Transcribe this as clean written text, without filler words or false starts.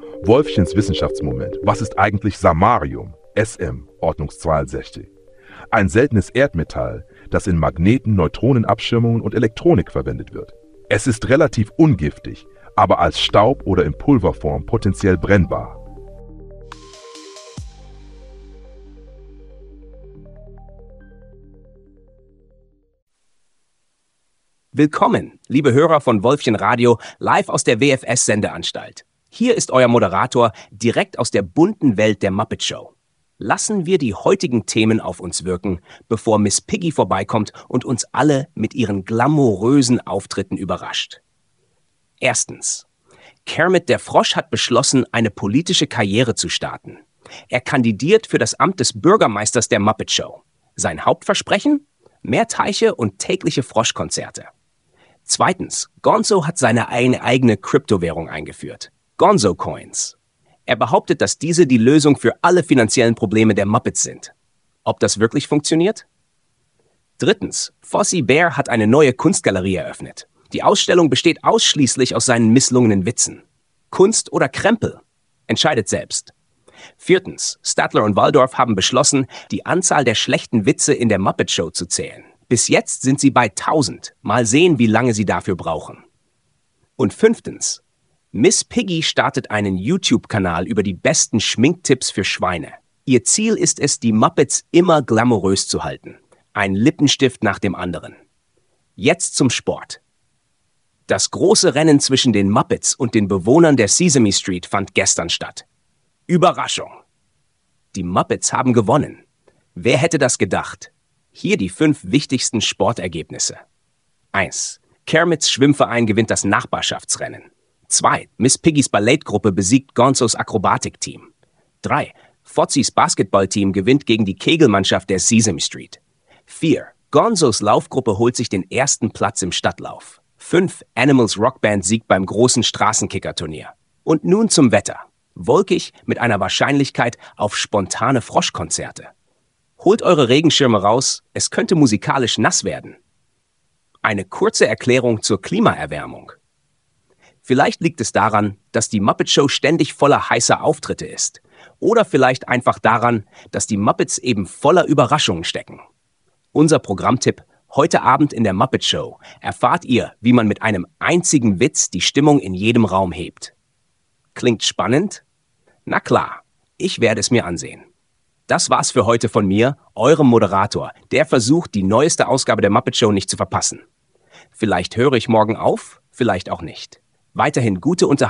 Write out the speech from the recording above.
Wolfchens Wissenschaftsmoment. Was ist eigentlich Samarium? SM, Ordnungszahl 60. Ein seltenes Erdmetall, das in Magneten, Neutronenabschirmungen und Elektronik verwendet wird. Es ist relativ ungiftig, aber als Staub oder in Pulverform potenziell brennbar. Willkommen, liebe Hörer von Wolfchen Radio, live aus der WFS-Sendeanstalt. Hier ist euer Moderator direkt aus der bunten Welt der Muppet Show. Lassen wir die heutigen Themen auf uns wirken, bevor Miss Piggy vorbeikommt und uns alle mit ihren glamourösen Auftritten überrascht. Erstens. Kermit der Frosch hat beschlossen, eine politische Karriere zu starten. Er kandidiert für das Amt des Bürgermeisters der Muppet Show. Sein Hauptversprechen? Mehr Teiche und tägliche Froschkonzerte. Zweitens, Gonzo hat seine eigene Kryptowährung eingeführt. Gonzo Coins. Er behauptet, dass diese die Lösung für alle finanziellen Probleme der Muppets sind. Ob das wirklich funktioniert? Drittens, Fozzie Bear hat eine neue Kunstgalerie eröffnet. Die Ausstellung besteht ausschließlich aus seinen misslungenen Witzen. Kunst oder Krempel? Entscheidet selbst. Viertens, Statler und Waldorf haben beschlossen, die Anzahl der schlechten Witze in der Muppet Show zu zählen. Bis jetzt sind sie bei 1000. Mal sehen, wie lange sie dafür brauchen. Und fünftens, Miss Piggy startet einen YouTube-Kanal über die besten Schminktipps für Schweine. Ihr Ziel ist es, die Muppets immer glamourös zu halten. Ein Lippenstift nach dem anderen. Jetzt zum Sport. Das große Rennen zwischen den Muppets und den Bewohnern der Sesame Street fand gestern statt. Überraschung! Die Muppets haben gewonnen. Wer hätte das gedacht? Hier die 5 wichtigsten Sportergebnisse. 1. Kermits Schwimmverein gewinnt das Nachbarschaftsrennen. 2. Miss Piggys Ballettgruppe besiegt Gonzos Akrobatikteam. 3. Fozzies Basketballteam gewinnt gegen die Kegelmannschaft der Sesame Street. 4. Gonzos Laufgruppe holt sich den ersten Platz im Stadtlauf. 5. Animals Rockband siegt beim großen Straßenkickerturnier. Und nun zum Wetter. Wolkig mit einer Wahrscheinlichkeit auf spontane Froschkonzerte. Holt eure Regenschirme raus, es könnte musikalisch nass werden. Eine kurze Erklärung zur Klimaerwärmung. Vielleicht liegt es daran, dass die Muppet Show ständig voller heißer Auftritte ist. Oder vielleicht einfach daran, dass die Muppets eben voller Überraschungen stecken. Unser Programmtipp: Heute Abend in der Muppet Show erfahrt ihr, wie man mit einem einzigen Witz die Stimmung in jedem Raum hebt. Klingt spannend? Na klar, ich werde es mir ansehen. Das war's für heute von mir, eurem Moderator, der versucht, die neueste Ausgabe der Muppet Show nicht zu verpassen. Vielleicht höre ich morgen auf, vielleicht auch nicht. Weiterhin gute Unterhaltung